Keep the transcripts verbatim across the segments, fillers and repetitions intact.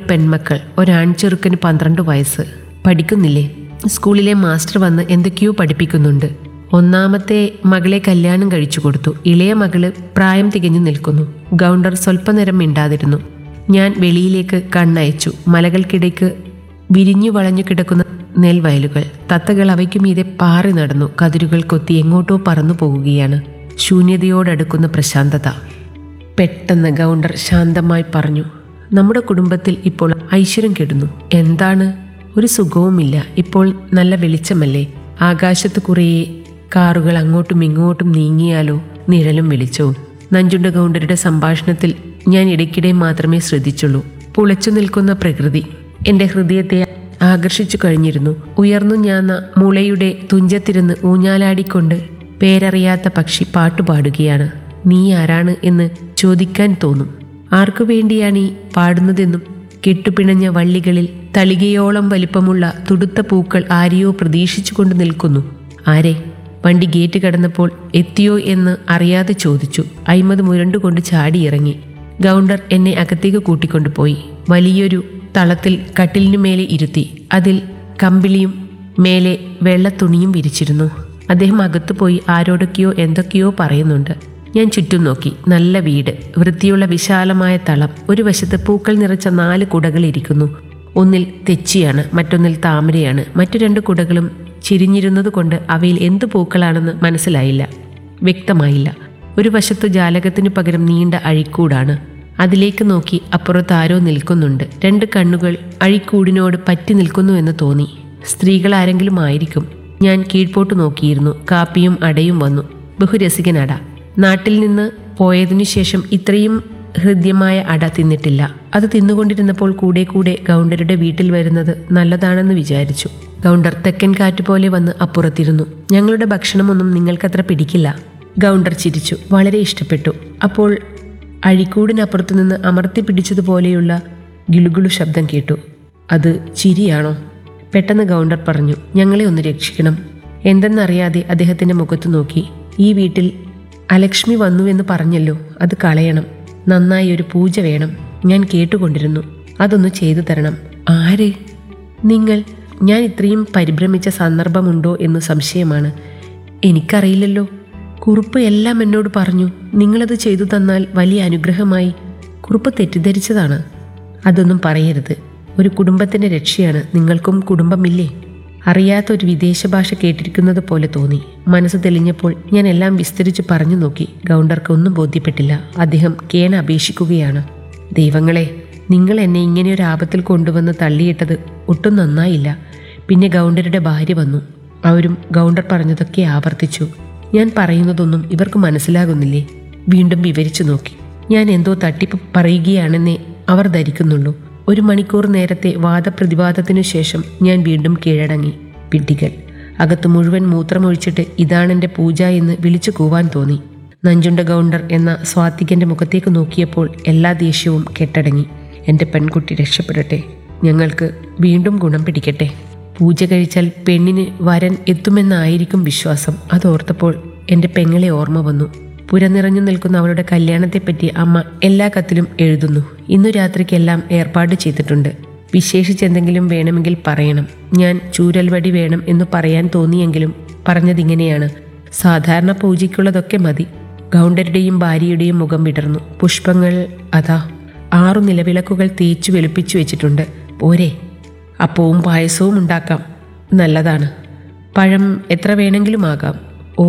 പെൺമക്കൾ. ഒരാൺചെറുക്കന് പന്ത്രണ്ട് വയസ്സ്. പഠിക്കുന്നില്ലേ? സ്കൂളിലെ മാസ്റ്റർ വന്ന് എന്തൊക്കെയോ പഠിപ്പിക്കുന്നുണ്ട്. ഒന്നാമത്തെ മകളെ കല്യാണം കഴിച്ചു കൊടുത്തു. ഇളയ മകള് പ്രായം തികഞ്ഞു നിൽക്കുന്നു. ഗൗണ്ടർ സ്വല്പനേരം മിണ്ടാതിരുന്നു. ഞാൻ വെളിയിലേക്ക് കണ്ണയച്ചു. മലകൾക്കിടയ്ക്ക് വിരിഞ്ഞു വളഞ്ഞു കിടക്കുന്ന നെൽവയലുകൾ. തത്തകൾ അവയ്ക്കു മീതെ പാറി നടന്നു. കതിരുകൾ കൊത്തി എങ്ങോട്ടോ പറന്നു പോകുകയാണ്. ശൂന്യതയോടടുക്കുന്ന പ്രശാന്തത. പെട്ടെന്ന് ഗൗണ്ടർ ശാന്തമായി പറഞ്ഞു, നമ്മുടെ കുടുംബത്തിൽ ഇപ്പോൾ ഐശ്വര്യം കെടുന്നു. എന്താണ്? ഒരു സുഖവുമില്ല. ഇപ്പോൾ നല്ല വെളിച്ചമല്ലേ? ആകാശത്ത് കുറേ കാറുകൾ അങ്ങോട്ടും ഇങ്ങോട്ടും നീങ്ങിയാലോ? നിഴലും വെളിച്ചവും. നഞ്ചുണ്ട ഗൗണ്ടരുടെ സംഭാഷണത്തിൽ ഞാൻ ഇടയ്ക്കിടെ മാത്രമേ ശ്രദ്ധിച്ചുള്ളൂ. പുളച്ചു നിൽക്കുന്ന പ്രകൃതി എൻ്റെ ഹൃദയത്തെ ആകർഷിച്ചു കഴിഞ്ഞിരുന്നു. ഉയർന്നു ഞാന്ന മുളയുടെ തുഞ്ചത്തിരുന്ന് ഊഞ്ഞാലാടിക്കൊണ്ട് പേരറിയാത്ത പക്ഷി പാട്ടുപാടുകയാണ്. നീ ആരാണ് എന്ന് ചോദിക്കാൻ തോന്നും. ആർക്കു വേണ്ടിയാണ് ഈ പാടുന്നതെന്നും. കെട്ടുപിണഞ്ഞ വള്ളികളിൽ തളികയോളം വലിപ്പമുള്ള തുടുത്ത പൂക്കൾ ആരെയോ പ്രതീക്ഷിച്ചു കൊണ്ട് നിൽക്കുന്നു. ആരെ? വണ്ടി ഗേറ്റ് കടന്നപ്പോൾ എത്തിയോ എന്ന് അറിയാതെ ചോദിച്ചു. അയ്മത് മുരണ്ടുകൊണ്ട് ചാടിയിറങ്ങി. ഗൗണ്ടർ എന്നെ അകത്തേക്ക് കൂട്ടിക്കൊണ്ടുപോയി. വലിയൊരു തളത്തിൽ കട്ടിലിനു മേലെ ഇരുത്തി. അതിൽ കമ്പിളിയും മേലെ വെള്ളത്തുണിയും വിരിച്ചിരുന്നു. അദ്ദേഹം അകത്തു പോയി ആരോടൊക്കെയോ എന്തൊക്കെയോ പറയുന്നുണ്ട്. ഞാൻ ചുറ്റും നോക്കി. നല്ല വീട്, വൃത്തിയുള്ള വിശാലമായ തളം. ഒരു വശത്ത് പൂക്കൾ നിറച്ച നാല് കുടകൾ ഇരിക്കുന്നു. ഒന്നിൽ തെച്ചിയാണ്, മറ്റൊന്നിൽ താമരയാണ്. മറ്റു രണ്ട് കുടകളും ചിരിഞ്ഞിരുന്നത് കൊണ്ട് അവയിൽ എന്തു പൂക്കളാണെന്ന് മനസ്സിലായില്ല, വ്യക്തമായില്ല. ഒരു വശത്ത് ജാലകത്തിനു പകരം നീണ്ട അഴിക്കൂടാണ്. അതിലേക്ക് നോക്കി അപ്പുറത്ത് ആരോ നിൽക്കുന്നുണ്ട്. രണ്ട് കണ്ണുകൾ അഴിക്കൂടിനോട് പറ്റി നിൽക്കുന്നു എന്ന് തോന്നി. സ്ത്രീകൾ ആരെങ്കിലും ആയിരിക്കും. ഞാൻ കീഴ്പോട്ട് നോക്കിയിരുന്നു. കാപ്പിയും അടയും വന്നു. ബഹുരസികൻ അട. നാട്ടിൽ നിന്ന് പോയതിനു ശേഷം ഇത്രയും ഹൃദ്യമായ അട തിന്നിട്ടില്ല. അത് തിന്നുകൊണ്ടിരുന്നപ്പോൾ കൂടെ കൂടെ ഗൗണ്ടരുടെ വീട്ടിൽ വരുന്നത് നല്ലതാണെന്ന് വിചാരിച്ചു. ഗൗണ്ടർ തെക്കൻ കാറ്റുപോലെ വന്ന് അപ്പുറത്തിരുന്നു. ഞങ്ങളുടെ ഭക്ഷണമൊന്നും നിങ്ങൾക്കത്ര പിടിക്കില്ല. ഗൗണ്ടർ ചിരിച്ചു. വളരെ ഇഷ്ടപ്പെട്ടു. അപ്പോൾ അഴിക്കൂടിനപ്പുറത്തു നിന്ന് അമർത്തി പിടിച്ചതുപോലെയുള്ള ഗിളുഗിളു ശബ്ദം കേട്ടു. അത് ചിരിയാണോ? പെട്ടെന്ന് ഗൗണ്ടർ പറഞ്ഞു, ഞങ്ങളെ ഒന്ന് രക്ഷിക്കണം. എന്തെന്നറിയാതെ അദ്ദേഹത്തിൻ്റെ മുഖത്ത് നോക്കി. ഈ വീട്ടിൽ അലക്ഷ്മി വന്നുവെന്ന് പറഞ്ഞല്ലോ, അത് കളയണം. നന്നായി ഒരു പൂജ വേണം. ഞാൻ കേട്ടുകൊണ്ടിരുന്നു. അതൊന്ന് ചെയ്തു തരണം. ആര്? നിങ്ങൾ. ഞാൻ ഇത്രയും പരിഭ്രമിച്ച സന്ദർഭമുണ്ടോ എന്ന് സംശയമാണ്. എനിക്കറിയില്ലല്ലോ. കുറുപ്പ് എല്ലാം എന്നോട് പറഞ്ഞു. നിങ്ങളത് ചെയ്തു തന്നാൽ വലിയ അനുഗ്രഹമായി. കുറുപ്പ് തെറ്റിദ്ധരിച്ചതാണ്. അതൊന്നും പറയരുത്. ഒരു കുടുംബത്തിൻ്റെ രക്ഷയാണ്. നിങ്ങൾക്കും കുടുംബമില്ലേ? അറിയാത്ത ഒരു വിദേശ ഭാഷ കേട്ടിരിക്കുന്നത് പോലെ തോന്നി. മനസ്സ് തെളിഞ്ഞപ്പോൾ ഞാൻ എല്ലാം വിസ്തരിച്ച് പറഞ്ഞു നോക്കി. ഗൗണ്ടർക്ക് ഒന്നും ബോധ്യപ്പെട്ടില്ല. അദ്ദേഹം കേണ അപേക്ഷിക്കുകയാണ്. ദൈവങ്ങളെ, നിങ്ങൾ എന്നെ ഇങ്ങനെ ഒരു ആപത്തിൽ കൊണ്ടുവന്ന് തള്ളിയിട്ടത് ഒട്ടും നന്നായില്ല. പിന്നെ ഗൗണ്ടരുടെ ഭാര്യ വന്നു. അവരും ഗൗണ്ടർ പറഞ്ഞതൊക്കെ ആവർത്തിച്ചു. ഞാൻ പറയുന്നതൊന്നും ഇവർക്ക് മനസ്സിലാകുന്നില്ലേ? വീണ്ടും വിവരിച്ചു നോക്കി. ഞാൻ എന്തോ തട്ടിപ്പ് പറയുകയാണെന്നേ അവർ ധരിക്കുന്നുള്ളൂ. ഒരു മണിക്കൂർ നേരത്തെ വാദപ്രതിവാദത്തിനു ശേഷം ഞാൻ വീണ്ടും കീഴടങ്ങി. പിടികൾ. അകത്ത് മുഴുവൻ മൂത്രമൊഴിച്ചിട്ട് ഇതാണെൻ്റെ പൂജ എന്ന് വിളിച്ചു കൂവാൻ തോന്നി. നഞ്ചുണ്ട ഗൗണ്ടർ എന്ന സ്വാത്വികൻ്റെ മുഖത്തേക്ക് നോക്കിയപ്പോൾ എല്ലാ ദേഷ്യവും കെട്ടടങ്ങി. എൻ്റെ പെൺകുട്ടി രക്ഷപ്പെടട്ടെ. ഞങ്ങൾക്ക് വീണ്ടും ഗുണം പിടിക്കട്ടെ. പൂജ കഴിച്ചാൽ പെണ്ണിന് വരൻ എത്തുമെന്നായിരിക്കും വിശ്വാസം. അതോർത്തപ്പോൾ എൻ്റെ പെങ്ങളെ ഓർമ്മ വന്നു. പുരനിറഞ്ഞു നിൽക്കുന്ന അവളുടെ കല്യാണത്തെപ്പറ്റി അമ്മ എല്ലാ കത്തിലും എഴുതുന്നു. ഇന്നു രാത്രിക്കെല്ലാം ഏർപ്പാട് ചെയ്തിട്ടുണ്ട്. വിശേഷിച്ചെന്തെങ്കിലും വേണമെങ്കിൽ പറയണം. ഞാൻ ചൂരൽവടി വേണം എന്ന് പറയാൻ തോന്നിയെങ്കിലും പറഞ്ഞതിങ്ങനെയാണ്, സാധാരണ പൂജയ്ക്കുള്ളതൊക്കെ മതി. ഗൗണ്ടരുടെയും ഭാര്യയുടെയും മുഖം വിടർന്നു. പുഷ്പങ്ങൾ അതാ ആറു നിലവിളക്കുകൾ തേച്ചു വെളുപ്പിച്ചു വെച്ചിട്ടുണ്ട്. പോരെ? അപ്പവും പായസവും ഉണ്ടാക്കാം. നല്ലതാണ്. പഴം എത്ര വേണമെങ്കിലും ആകാം. ഓ,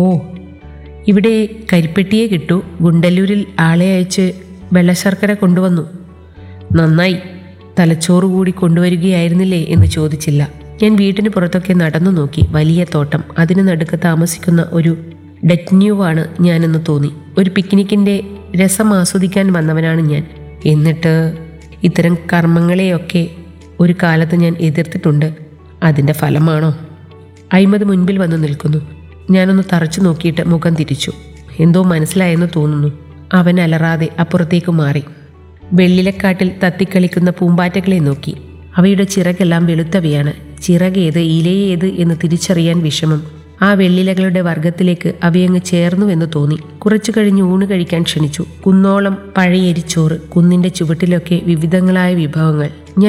ഇവിടെ കരിപ്പെട്ടിയെ കിട്ടൂ. ഗുണ്ടല്ലൂരിൽ ആളെ അയച്ച് വെള്ളശർക്കര കൊണ്ടുവന്നു. നന്നായി. തലച്ചോറ് കൂടി കൊണ്ടുവരികയായിരുന്നില്ലേ എന്ന് ചോദിച്ചില്ല. ഞാൻ വീട്ടിന് പുറത്തൊക്കെ നടന്നു നോക്കി. വലിയ തോട്ടം. അതിന് നടുക്ക് താമസിക്കുന്ന ഒരു ഡെറ്റ്ന്യൂവാണ് ഞാനെന്ന് തോന്നി. ഒരു പിക്നിക്കിൻ്റെ രസം ആസ്വദിക്കാൻ വന്നവനാണ് ഞാൻ. എന്നിട്ട് ഇത്തരം കർമ്മങ്ങളെയൊക്കെ ഒരു കാലത്ത് ഞാൻ എതിർത്തിട്ടുണ്ട്. അതിൻ്റെ ഫലമാണോ? അയ്മത് മുൻപിൽ വന്ന് നിൽക്കുന്നു. ഞാനൊന്ന് തറച്ചു നോക്കിയിട്ട് മുഖം തിരിച്ചു. എന്തോ മനസ്സിലായെന്ന് തോന്നുന്നു. അവൻ അലറാതെ അപ്പുറത്തേക്ക് മാറി. വെള്ളിലക്കാട്ടിൽ തത്തിക്കളിക്കുന്ന പൂമ്പാറ്റകളെ നോക്കി. അവയുടെ ചിറകെല്ലാം വെളുത്തവയാണ്. ചിറകേത് ഇലയേത് എന്ന് തിരിച്ചറിയാൻ വിഷമം. ആ വെള്ളിലകളുടെ വർഗത്തിലേക്ക് അവയങ്ങ് ചേർന്നുവെന്ന് തോന്നി. കുറച്ചു കഴിഞ്ഞ് ഊണ് കഴിക്കാൻ ക്ഷണിച്ചു. കുന്നോളം പഴയ എരിച്ചോറ്, കുന്നിൻ്റെ ചുവട്ടിലൊക്കെ വിവിധങ്ങളായ വിഭവങ്ങൾ. ഞാൻ